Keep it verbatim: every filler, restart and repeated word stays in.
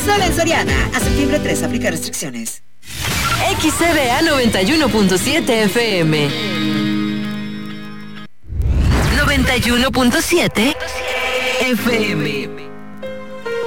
Solo en Soriana. A septiembre tres, aplica restricciones. X C D A noventa y uno punto siete F M. noventa y uno punto siete F M.